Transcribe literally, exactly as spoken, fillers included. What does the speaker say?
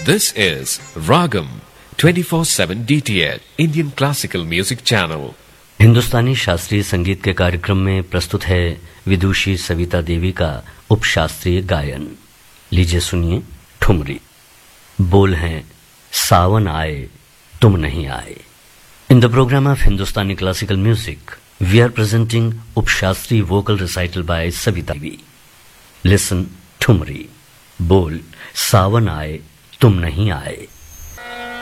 This is Ragam twenty-four seven D T H Indian Classical Music Channel. हिंदुस्तानी शास्त्रीय संगीत के कार्यक्रम में प्रस्तुत है विदुषी सविता देवी का उपशास्त्रीय गायन। लीजिए सुनिए ठुमरी। बोल हैं सावन आए तुम नहीं आए। In the programme of Hindustani classical music we are presenting उपशास्त्रीय vocal recital bye Savita Devi. Listen thumri. बोल सावन आए तुम नहीं आए।